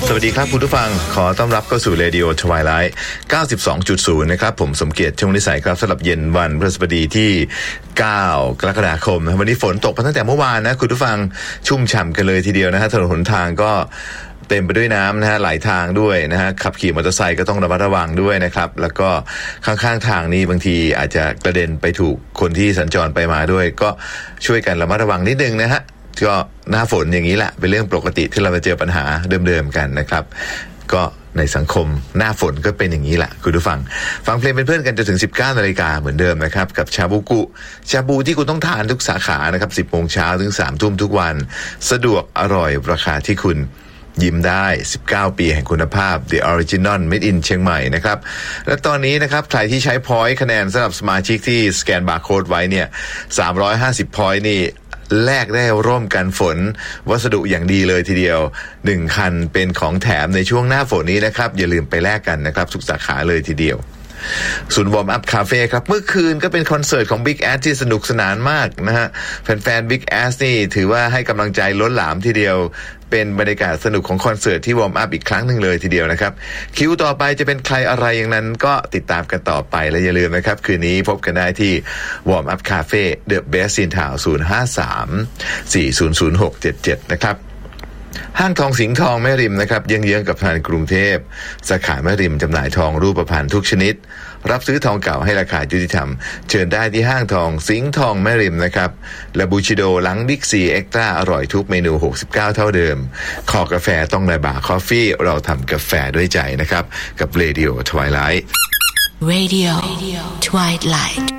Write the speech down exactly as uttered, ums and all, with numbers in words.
สวัสดีครับคุณผู้ฟังขอต้อนรับเข้าสู่ Radio Twilight เก้าสิบสองจุดศูนย์ นะครับผมสมเกียรติชงนิสัยครับสำหรับเย็นวันพฤหัสบดีที่เก้ากรกฎาคมวันนี้ฝนตกมาตั้งแต่เมื่อวานนะคุณผู้ฟังชุ่มฉ่ำกันเลยทีเดียวนะฮะถนนหนทางก็เต็มไปด้วยน้ำนะฮะหลายทางด้วยนะฮะขับขี่มอเตอร์ไซค์ก็ต้องระมัดระวังด้วยนะครับแล้วก็ข้างๆทางนี้บางทีอาจจะกระเด็นไปถูกคนที่สัญจรไปมาด้วยก็ช่วยกันระมัดระวังนิดนึงนะฮะก็หน้าฝนอย่างนี้แหละเป็นเรื่องปกติที่เราจะเจอปัญหาเดิมๆกันนะครับก็ในสังคมหน้าฝนก็เป็นอย่างนี้แหละคุณผู้ฟังฟังเพลงเป็นเพื่อนกันจนถึง สิบเก้านาฬิกาเหมือนเดิมนะครับกับชาบูกุชาบูที่คุณต้องทานทุกสาขานะครับ สิบโมงเช้าถึง สามทุ่มทุกวันสะดวกอร่อยราคาที่คุณยิ้มได้สิบเก้าปีแห่งคุณภาพ The Original Made in เชียงใหม่นะครับและตอนนี้นะครับใครที่ใช้ point คะแนนสำหรับสมาชิกที่สแกนบาร์โค้ดไว้เนี่ยสามร้อยห้าสิบ point นี่แลกได้ร่มกันฝนวัสดุอย่างดีเลยทีเดียวหนึ่งคันเป็นของแถมในช่วงหน้าฝนนี้นะครับอย่าลืมไปแลกกันนะครับทุกสาขาเลยทีเดียวศูนย์วอร์มอัพคาเฟ่ครับเมื่อคืนก็เป็นคอนเสิร์ตของ Big Ass ที่สนุกสนานมากนะฮะแฟนๆ Big Ass นี่ถือว่าให้กำลังใจล้นหลามทีเดียวเป็นบรรยากาศสนุกของคอนเสิร์ตที่วอร์มอัพอีกครั้งหนึ่งเลยทีเดียวนะครับคิวต่อไปจะเป็นใครอะไรอย่างนั้นก็ติดตามกันต่อไปและอย่าลืมนะครับคืนนี้พบกันได้ที่วอร์มอัพคาเฟ่ The Best in Town ศูนย์ ห้า สาม สี่ ศูนย์ ศูนย์ หก เจ็ด เจ็ดนะครับห้างทองสิงห์ทองแม่ริมนะครับเยื้องๆกับธนาคารกรุงเทพสาขาแม่ริมจำหน่ายทองรูปพรรณทุกชนิดรับซื้อทองเก่าให้ราคายุติธรรมเชิญได้ที่ห้างทองสิงห์ทองแม่ริมนะครับและบูชิโดหลังบิ๊กซีเอ็กตร้าอร่อยทุกเมนูหกสิบเก้าเท่าเดิมคอกาแฟต้องในบาร์คอฟฟี่เราทำกาแฟด้วยใจนะครับกับ Radio Twilight Radio Twilight